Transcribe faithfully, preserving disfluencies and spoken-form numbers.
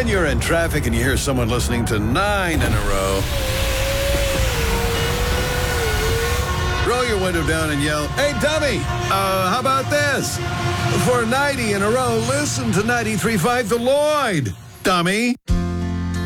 When you're in traffic and you hear someone listening to nine in a row, roll your window down and yell, "Hey, dummy, uh, how about this? For ninety in a row, listen to ninety-three point five The Lloyd, dummy."